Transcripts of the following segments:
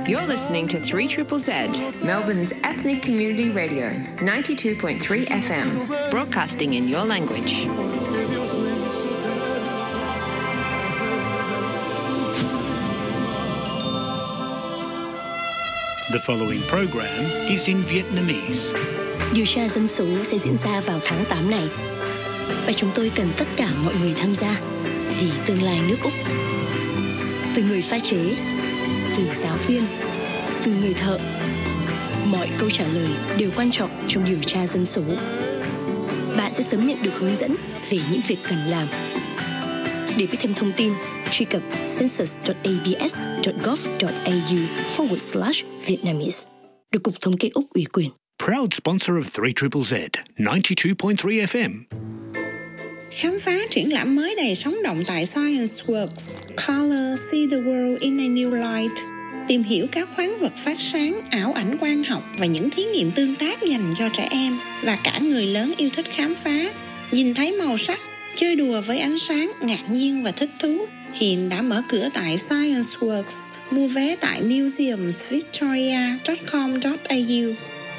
You're listening to 3ZZZ, Melbourne's ethnic community radio, 92.3 FM, broadcasting in your language. The following program is in Vietnamese. Điều tra dân số sẽ diễn ra vào tháng 8 này. Và chúng tôi cần tất cả mọi người tham gia vì tương lai nước Úc. Từ người pha chế, từ giáo viên, từ người thợ. Mọi câu trả lời đều quan trọng trong điều tra dân số. Bạn sẽ sớm nhận được hướng dẫn về những việc cần làm. Để biết thêm thông tin, truy cập census.abs.gov.au/Vietnamese, được Cục Thống kê Úc ủy quyền. Proud sponsor of 3ZZZ, 92.3 FM. Khám phá triển lãm mới đầy sống động tại Science Works, Color, See the World in a New Light. Tìm hiểu các khoáng vật phát sáng, ảo ảnh quang học và những thí nghiệm tương tác dành cho trẻ em và cả người lớn yêu thích khám phá. Nhìn thấy màu sắc, chơi đùa với ánh sáng, ngạc nhiên và thích thú. Hiện đã mở cửa tại Science Works. Mua vé tại museumsvictoria.com.au.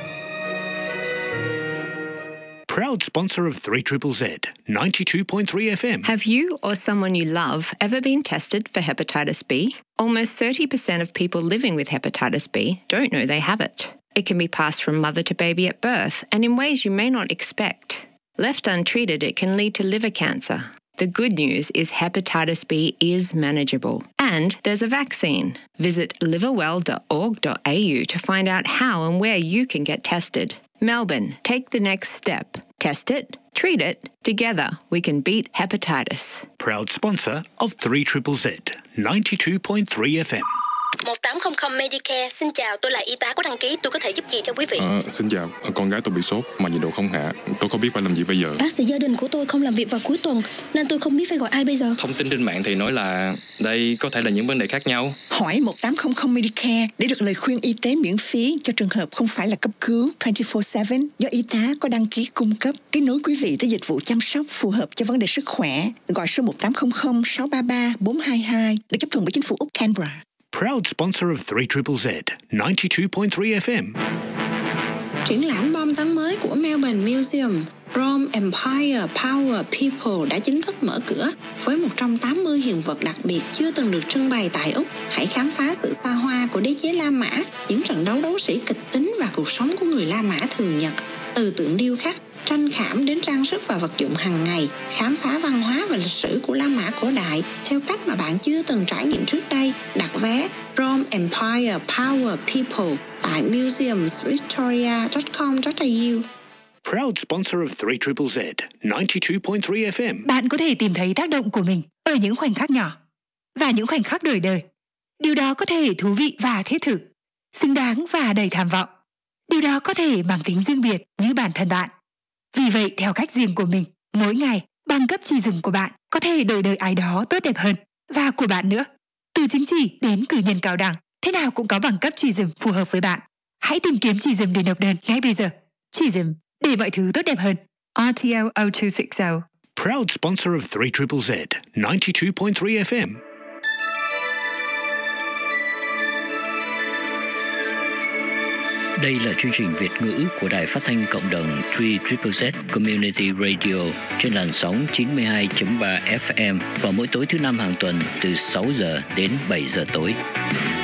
Proud sponsor of 3ZZZ, 92.3 FM. Have you or someone you love ever been tested for hepatitis B? Almost 30% of people living with hepatitis B don't know they have it. It can be passed from mother to baby at birth and in ways you may not expect. Left untreated, it can lead to liver cancer. The good news is hepatitis B is manageable and there's a vaccine. Visit liverwell.org.au to find out how and where you can get tested. Melbourne, take the next step. Test it, treat it. Together, we can beat hepatitis. Proud sponsor of 3ZZZ, 92.3 FM. 1800 Medicare, xin chào, tôi là y tá có đăng ký, tôi có thể giúp gì cho quý vị? Xin chào, con gái tôi bị sốt mà nhiệt độ không hạ, tôi không biết phải làm gì bây giờ. Bác sĩ gia đình của tôi không làm việc vào cuối tuần nên tôi không biết phải gọi ai bây giờ. Thông tin trên mạng thì nói là đây có thể là những vấn đề khác nhau. Hỏi 1800 Medicare để được lời khuyên y tế miễn phí cho trường hợp không phải là cấp cứu 24/7 do y tá có đăng ký cung cấp. Kết nối quý vị tới dịch vụ chăm sóc phù hợp cho vấn đề sức khỏe. Gọi số 1800 633 422 để chấp thuận với chính phủ Úc Canberra. Proud sponsor of 3ZZZ, 92.3 FM. Triển lãm bom tấn mới của Melbourne Museum, Rome Empire Power People đã chính thức mở cửa với 180 hiện vật đặc biệt chưa từng được trưng bày tại Úc. Hãy khám phá sự xa hoa của đế chế La Mã, những trận đấu đấu sĩ kịch tính và cuộc sống của người La Mã thường nhật. Từ tượng điêu khắc, tranh khảm đến trang sức và vật dụng hàng ngày, khám phá văn hóa và lịch sử của La Mã cổ đại theo cách mà bạn chưa từng trải nghiệm trước đây. Đặt vé Rome Empire Power People tại museumsvictoria.com.au. Proud sponsor of 3ZZZ, 92.3 FM. Bạn có thể tìm thấy tác động của mình ở những khoảnh khắc nhỏ và những khoảnh khắc đời đời. Điều đó có thể thú vị và thiết thực, xứng đáng và đầy tham vọng. Điều đó có thể mang tính riêng biệt như bản thân bạn. Vì vậy, theo cách riêng của mình, mỗi ngày, bằng cấp chi dùm của bạn có thể đổi đời ai đó tốt đẹp hơn, và của bạn nữa. Từ chứng chỉ đến cử nhân cao đẳng, thế nào cũng có bằng cấp chi dùm phù hợp với bạn. Hãy tìm kiếm chi dùm để nộp đơn ngay bây giờ. Chi dùm để mọi thứ tốt đẹp hơn. RTO 0260. Proud sponsor of 3ZZZ, 92.3 FM. Đây là chương trình Việt ngữ của Đài Phát thanh Cộng đồng 3ZZZ Community Radio trên làn sóng 92.3 FM vào mỗi tối thứ Năm hàng tuần từ 6 giờ đến 7 giờ tối.